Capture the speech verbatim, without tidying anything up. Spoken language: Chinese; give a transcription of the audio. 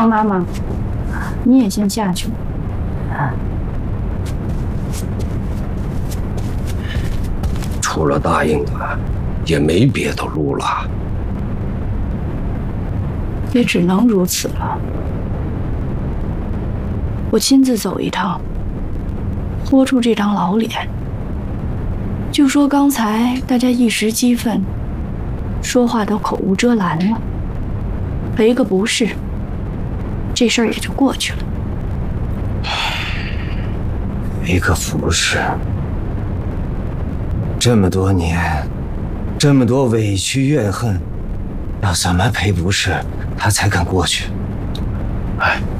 阳妈妈，你也先下去吧。啊。 除了答应的，也没别的路了。 也只能如此了。我亲自走一趟，豁出这张老脸。就说刚才大家一时激愤，说话都口无遮拦了，赔个不是，这事儿也就过去了。 赔个不是，这么多年，这么多委屈怨恨，要怎么赔不是，他才肯过去？ 哎。